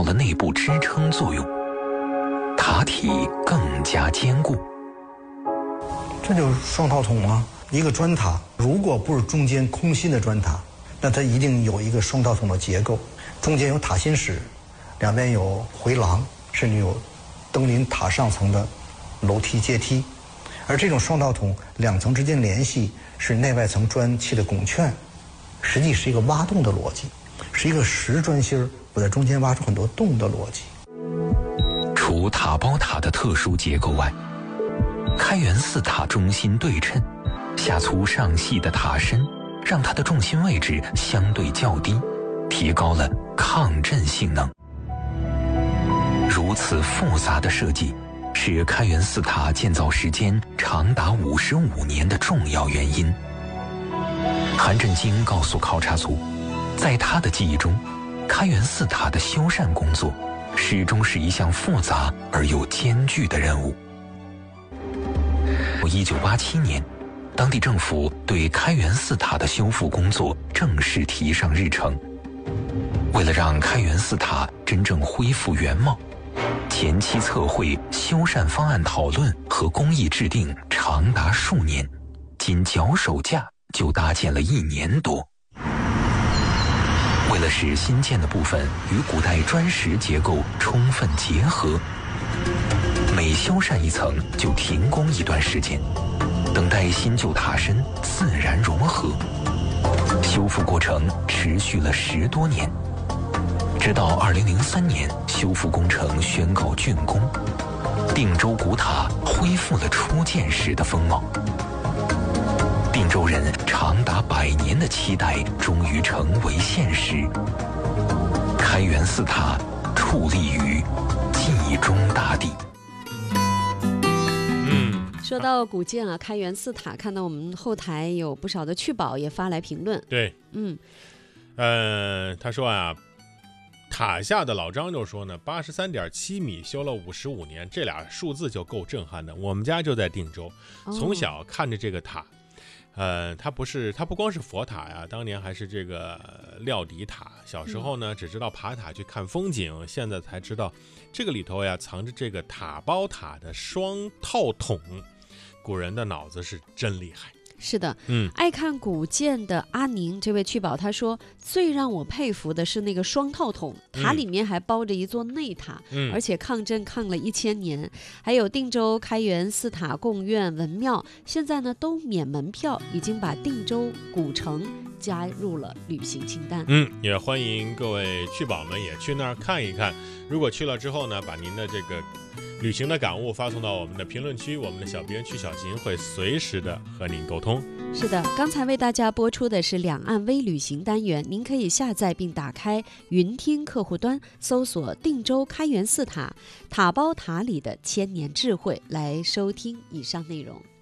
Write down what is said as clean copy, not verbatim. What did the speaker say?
了内部支撑作用，塔体更加坚固。 这就是双套筒啊！一个砖塔，如果不是中间空心的砖塔，那它一定有一个双套筒的结构，中间有塔心室，两边有回廊，甚至有登临塔上层的楼梯阶梯。而这种双套筒两层之间联系是内外层砖砌的拱券，实际是一个挖洞的逻辑，是一个实砖芯我在中间挖出很多洞的逻辑。 除塔包塔的特殊结构外，开元寺塔中心对称，下粗上细的塔身让它的重心位置相对较低，提高了抗震性能。如此复杂的设计是开元寺塔建造时间长达55年的重要原因。韩振京告诉考察组，在他的记忆中，开元寺塔的修缮工作始终是一项复杂而又艰巨的任务。1987年，当地政府对开元寺塔的修复工作正式提上日程。为了让开元寺塔真正恢复原貌，前期测绘、修缮方案讨论和工艺制定长达数年，仅脚手架就搭建了1年多。为了使新建的部分与古代砖石结构充分结合，每修缮一层就停工一段时间，等待新旧塔身自然融合。修复过程持续了10多年，直到2003年修复工程宣告竣工，定州古塔恢复了初建时的风貌。定州人长达100年的期待终于成为现实。开元寺塔矗立于冀中大地。 说到古建啊，开元寺塔，看到我们后台有不少的趣宝也发来评论。 对，他说啊，塔下的老张就说呢，83.7米修了55年，这俩数字就够震撼的。我们家就在定州，从小看着这个塔，它不光是佛塔呀，当年还是这个料底塔。小时候呢，只知道爬塔去看风景，现在才知道这个里头呀藏着这个塔包塔的双套筒。古人的脑子是真厉害。 是的，爱看古建的阿宁这位趣宝他说，最让我佩服的是那个双套筒，塔里面还包着一座内塔，而且抗震抗了1000年。还有定州开元寺塔贡院文庙，现在呢都免门票，已经把定州古城加入了旅行清单。 也欢迎各位趣宝们也去那儿看一看。如果去了之后呢，把您的这个旅行的感悟发送到我们的评论区，我们的小编曲小琴会随时的和您沟通。 是的，刚才为大家播出的是两岸微旅行单元，您可以下载并打开云听客户端，搜索定州开元寺塔，塔包塔里的1000年智慧，来收听以上内容。